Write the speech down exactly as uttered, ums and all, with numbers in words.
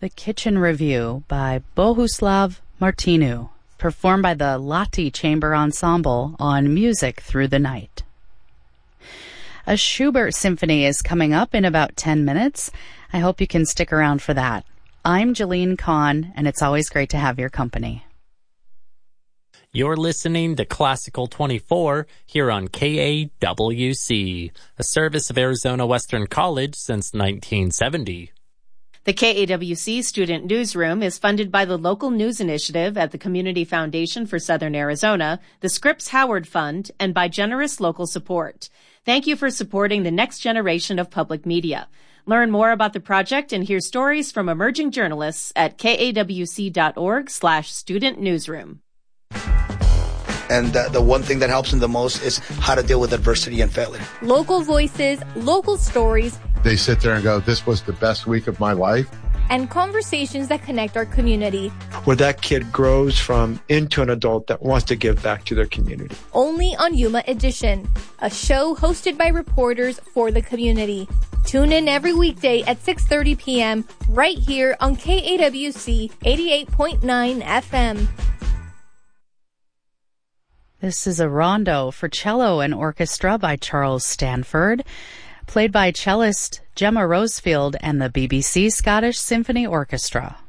The Kitchen Review by Bohuslav Martinu, performed by the Lati Chamber Ensemble on Music Through the Night. A Schubert Symphony is coming up in about ten minutes. I hope you can stick around for that. I'm Jalene Kahn, and it's always great to have your company. You're listening to Classical twenty-four here on K A W C, a service of Arizona Western College since nineteen seventy. The K A W C Student Newsroom is funded by the Local News Initiative at the Community Foundation for Southern Arizona, the Scripps Howard Fund, and by generous local support. Thank you for supporting the next generation of public media. Learn more about the project and hear stories from emerging journalists at kawc.org slash student newsroom. And uh, the one thing that helps them the most is how to deal with adversity and failure. Local voices, local stories. They sit there and go, this was the best week of my life. And conversations that connect our community. Where that kid grows from into an adult that wants to give back to their community. Only on Yuma Edition, a show hosted by reporters for the community. Tune in every weekday at six thirty p.m. right here on K A W C eighty-eight point nine F M. This is a rondo for cello and orchestra by Charles Stanford, played by cellist Gemma Rosefield and the B B C Scottish Symphony Orchestra.